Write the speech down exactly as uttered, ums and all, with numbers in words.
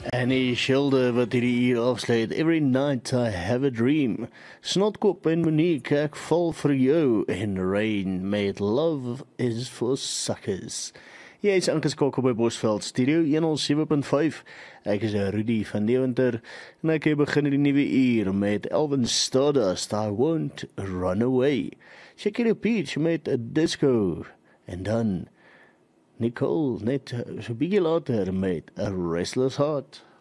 En die skilde wat hierdie uur afsluit. Every night I have a dream. Snotkop en Monique, ek val vir jou. En Rain, made love is for suckers. Jy is ingeskakel by Bosveld Studio honderd sewe punt vyf. Ek is Rudy van Deventer en ek begin die nuwe uur met Elvin Stardust, I Won't Run Away. Shakira Peach met a Disco en dan Nicole net so 'n bietjie later met A Restless Heart.